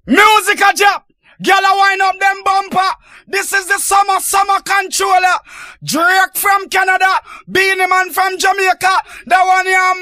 Music a drop. Girl a wind up them bumper. This is the summer controller. Drake from Canada. Beanie Man from Jamaica. The one here